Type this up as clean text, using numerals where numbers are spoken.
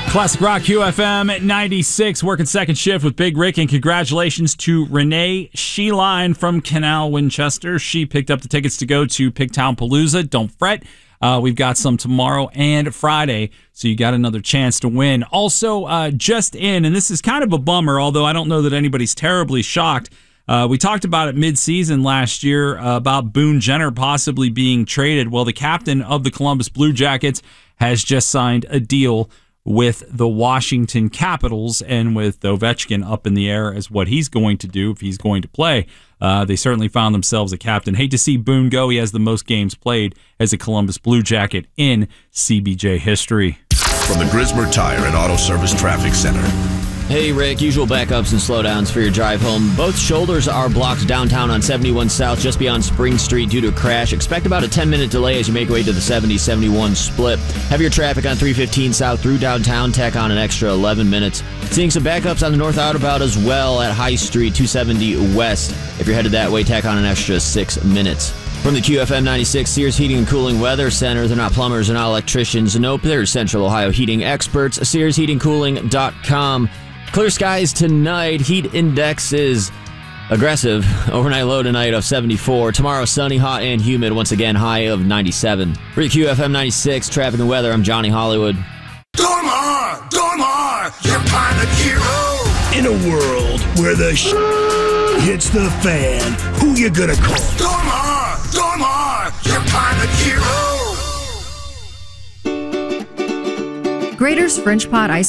Classic Rock QFM at 96, working second shift with Big Rick, and congratulations to Renee Sheline from Canal Winchester. She picked up the tickets to go to Pigtown Palooza. Don't fret. We've got some tomorrow and Friday, so you got another chance to win. Also, just in, and this is kind of a bummer, although I don't know that anybody's terribly shocked. We talked about it mid-season last year about Boone Jenner possibly being traded. Well, the captain of the Columbus Blue Jackets has just signed a deal with the Washington Capitals, and with Ovechkin up in the air as what he's going to do if he's going to play. They certainly found themselves a captain. Hate to see Boone go. He has the most games played as a Columbus Blue Jacket in CBJ history. From the Grismer Tire and Auto Service Traffic Center. Hey, Rick. Usual backups and slowdowns for your drive home. Both shoulders are blocked downtown on 71 South, just beyond Spring Street due to a crash. Expect about a 10-minute delay as you make your way to the 70-71 split. Heavier traffic on 315 South through downtown. Tack on an extra 11 minutes. Seeing some backups on the North Outerbound as well at High Street, 270 West. If you're headed that way, tack on an extra 6 minutes. From the QFM 96 Sears Heating and Cooling Weather Center, they're not plumbers, they're not electricians. Nope, they're Central Ohio heating experts. SearsHeatingCooling.com. Clear skies tonight. Heat index is aggressive. Overnight low tonight of 74. Tomorrow sunny, hot, and humid. Once again, high of 97. For the QFM 96 traffic and weather, I'm Johnny Hollywood. Dormar, your pilot hero. In a world where the hits the fan, who you gonna call? Dormar, your pilot hero. Grater's French Pot Ice